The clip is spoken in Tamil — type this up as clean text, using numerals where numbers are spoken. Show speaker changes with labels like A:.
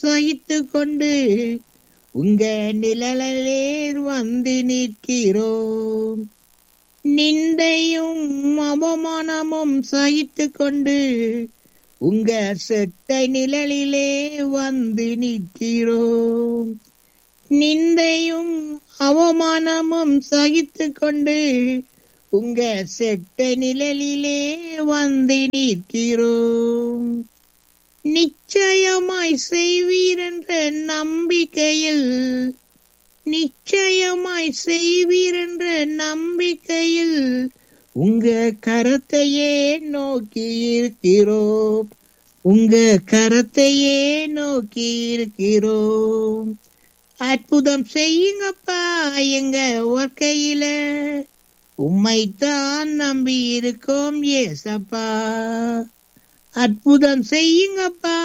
A: சகித்து கொண்டு உங்க நிழலே வந்து நிற்கிறோம். நிந்தையும் அவமானமும் சகித்து கொண்டு உங்க செட்டை நிழலிலே வந்து நிற்கிறோம். நிந்தையும் அவமானமும் சகித்து கொண்டு உங்க செட்டை நிழலிலே வந்து நிற்கிறோம். நிச்சயமாய் செய்வீர் என்ற நம்பிக்கையில், நிச்சயமாய் செய்வீர் என்ற நம்பிக்கையில் உங்க கரத்தையே நோக்கி இருக்கிறோம். உங்க கரத்தையே நோக்கி இருக்கிறோம். அற்புதம் செய்யுங்கப்பா எங்க வாழ்க்கையில, உம்மைத்தான் நம்பி இருக்கோம் ஏசப்பா. அற்புதம் செய்யுங்கப்பா